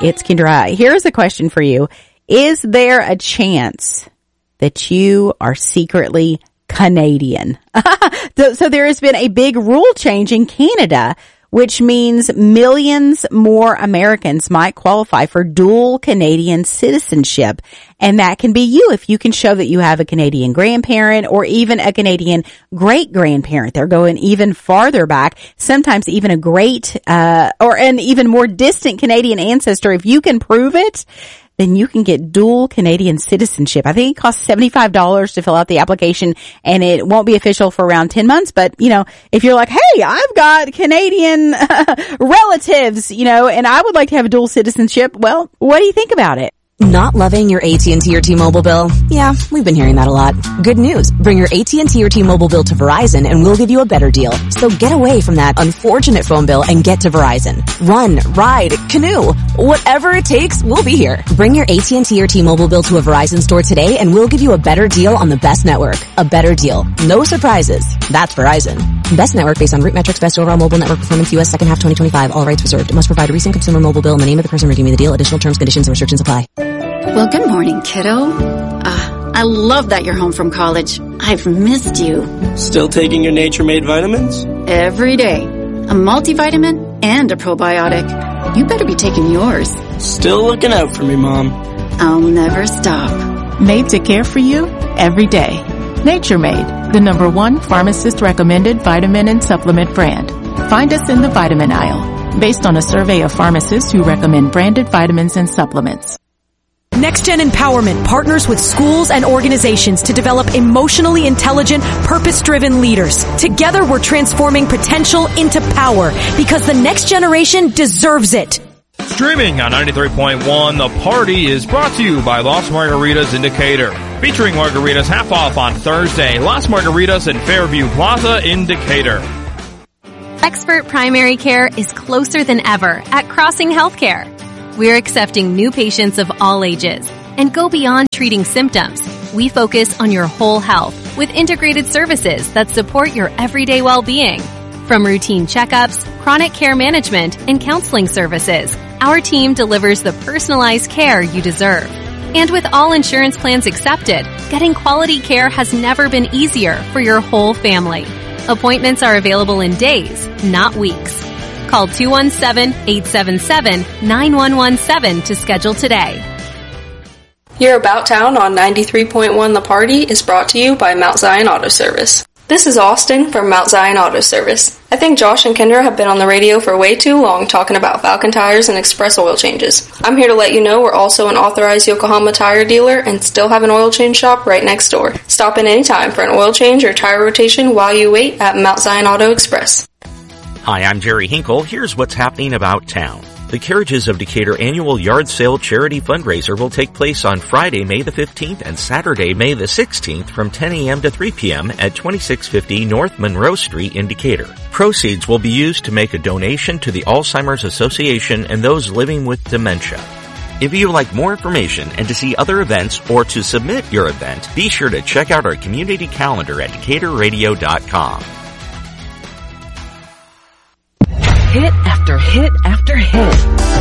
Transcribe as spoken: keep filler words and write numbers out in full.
It's Kendra. Here's a question for you. Is there a chance that you are secretly Canadian? so, so there has been a big rule change in Canada, which means millions more Americans might qualify for dual Canadian citizenship. And that can be you if you can show that you have a Canadian grandparent or even a Canadian great-grandparent. They're going even farther back, sometimes even a great uh or an even more distant Canadian ancestor. If you can prove it, then you can get dual Canadian citizenship. I think it costs seventy-five dollars to fill out the application, and it won't be official for around ten months. But, you know, if you're like, hey, I've got Canadian relatives, you know, and I would like to have a dual citizenship, well, what do you think about it? Not loving your A T and T or T-Mobile bill? Yeah, we've been hearing that a lot. Good news. Bring your A T and T or T-Mobile bill to Verizon and we'll give you a better deal. So get away from that unfortunate phone bill and get to Verizon. Run, ride, canoe, whatever it takes, we'll be here. Bring your A T and T or T-Mobile bill to a Verizon store today and we'll give you a better deal on the best network. A better deal. No surprises. That's Verizon. Best network based on root metrics, best overall mobile network performance, U S second half twenty twenty-five. All rights reserved. Must provide a recent consumer mobile bill and the name of the person redeeming the deal. Additional terms, conditions, and restrictions apply. Well, good morning, kiddo. Uh, I love that you're home from college. I've missed you. Still taking your Nature Made vitamins? Every day. A multivitamin and a probiotic. You better be taking yours. Still looking out for me, Mom. I'll never stop. Made to care for you every day. Nature Made, the number one pharmacist-recommended vitamin and supplement brand. Find us in the vitamin aisle, based on a survey of pharmacists who recommend branded vitamins and supplements. NextGen Empowerment partners with schools and organizations to develop emotionally intelligent, purpose-driven leaders. Together, we're transforming potential into power because the next generation deserves it. Streaming on ninety-three point one, The Party is brought to you by Las Margaritas in Decatur. Featuring margaritas half off on Thursday. Las Margaritas in Fairview Plaza in Decatur. Expert primary care is closer than ever at Crossing Healthcare. We're accepting new patients of all ages and go beyond treating symptoms. We focus on your whole health with integrated services that support your everyday well-being. From routine checkups, chronic care management, and counseling services, our team delivers the personalized care you deserve. And with all insurance plans accepted, getting quality care has never been easier for your whole family. Appointments are available in days, not weeks. Call two one seven, eight seven seven, nine one one seven to schedule today. Your About Town on ninety-three point one The Party is brought to you by Mount Zion Auto Service. This is Austin from Mount Zion Auto Service. I think Josh and Kendra have been on the radio for way too long talking about Falcon tires and express oil changes. I'm here to let you know we're also an authorized Yokohama tire dealer and still have an oil change shop right next door. Stop in anytime for an oil change or tire rotation while you wait at Mount Zion Auto Express. Hi, I'm Jerry Hinkle. Here's what's happening about town. The Carriages of Decatur annual yard sale charity fundraiser will take place on Friday, May the fifteenth and Saturday, May the sixteenth from ten a.m. to three p.m. at twenty-six fifty North Monroe Street in Decatur. Proceeds will be used to make a donation to the Alzheimer's Association and those living with dementia. If you'd like more information and to see other events or to submit your event, be sure to check out our community calendar at decatur radio dot com. Hit after hit after hit.